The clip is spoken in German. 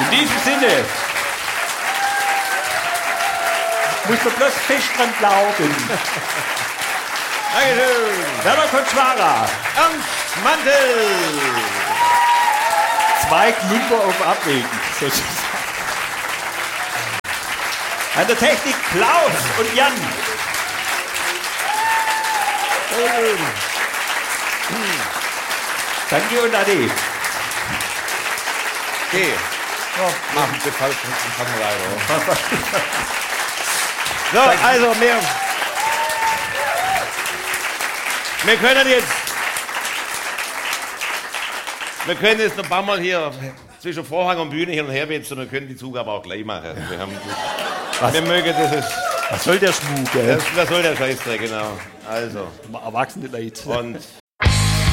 In diesem Sinne muss man bloß fest dran glauben. Dankeschön. Werner Konschwara. Ernst Mantel. Zwei Gmünder auf Abwägen, sozusagen. An der Technik Klaus und Jan. Danke und Ade. Okay. Machen wir falsch und fangen weiter. So, also wir können jetzt noch ein paar Mal hier zwischen Vorhang und Bühne hin und her wechseln und wir können die Zugabe auch gleich machen. Wir mögen das. Was soll der Schmuck, gell? Was soll der Scheißdreck, genau. Also. Erwachsene Leute. Und